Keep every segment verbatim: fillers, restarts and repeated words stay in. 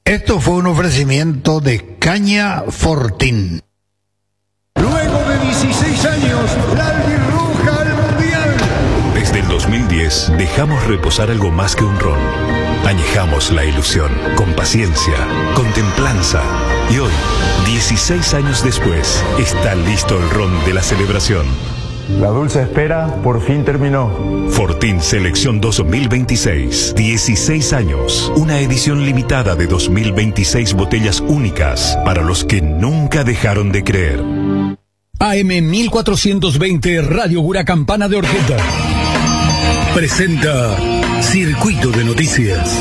Esto fue un ofrecimiento de Caña Fortín. Luego de dieciséis años, la albirroja al mundial. Desde el dos mil diez dejamos reposar algo más que un ron. Añejamos la ilusión, con paciencia, con templanza. Y hoy, dieciséis años después, está listo el ron de la celebración. La dulce espera por fin terminó. Fortín Selección dos mil veintiséis. dieciséis años. Una edición limitada de dos mil veintiséis botellas únicas para los que nunca dejaron de creer. A M mil cuatrocientos veinte Radio Huracampana de Orqueta presenta Circuito de Noticias.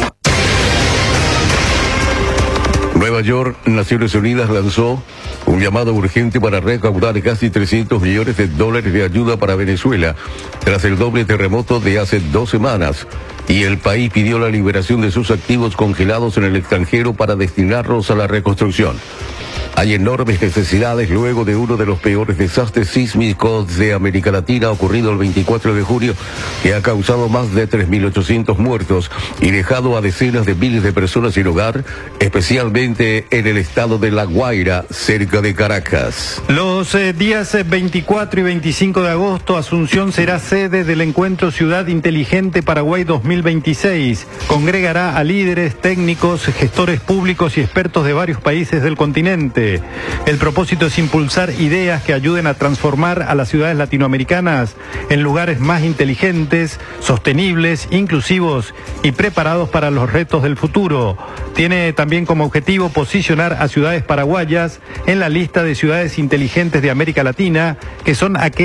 Nueva York, Naciones Unidas lanzó un llamado urgente para recaudar casi trescientos millones de dólares de ayuda para Venezuela tras el doble terremoto de hace dos semanas. Y el país pidió la liberación de sus activos congelados en el extranjero para destinarlos a la reconstrucción. Hay enormes necesidades luego de uno de los peores desastres sísmicos de América Latina ocurrido el veinticuatro de junio, que ha causado más de tres mil ochocientos muertos y dejado a decenas de miles de personas sin hogar, especialmente en el estado de La Guaira, cerca de Caracas. Los eh, días veinticuatro y veinticinco de agosto, Asunción será sede del encuentro Ciudad Inteligente Paraguay dos mil veintiséis. Congregará a líderes, técnicos, gestores públicos y expertos de varios países del continente. El propósito es impulsar ideas que ayuden a transformar a las ciudades latinoamericanas en lugares más inteligentes, sostenibles, inclusivos y preparados para los retos del futuro. Tiene también como objetivo posicionar a ciudades paraguayas en la lista de ciudades inteligentes de América Latina, que son aquellas